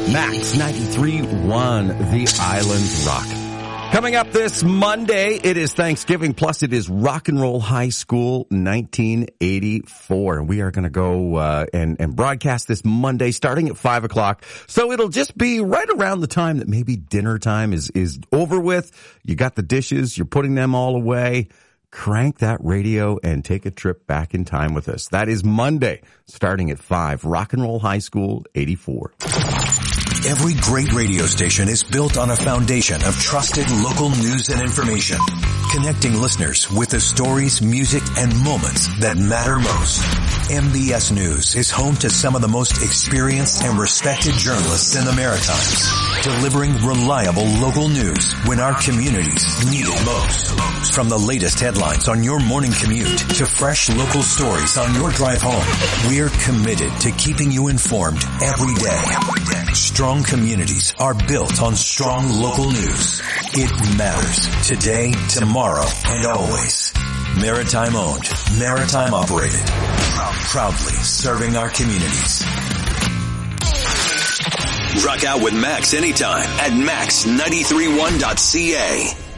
Max 93.1, The Island Rock. Coming up this Monday, it is Thanksgiving, plus it is Rock and Roll High School 1984. And we are going to go and broadcast this Monday starting at 5 o'clock. So it'll just be right around the time that maybe dinner time is over with. You got the dishes, you're putting them all away. Crank that radio and take a trip back in time with us. That is Monday, starting at 5, Rock and Roll High School 84. Every great radio station is built on a foundation of trusted local news and information, connecting listeners with the stories, music, and moments that matter most. MBS News is home to some of the most experienced and respected journalists in the Maritimes, delivering reliable local news when our communities need it most. From the latest headlines on your morning commute to fresh local stories on your drive home, we're committed to keeping you informed every day. Strong communities are built on strong local news. It matters today, tomorrow, and always. Maritime owned, maritime operated. Proudly serving our communities. Rock out with Max anytime at max931.ca.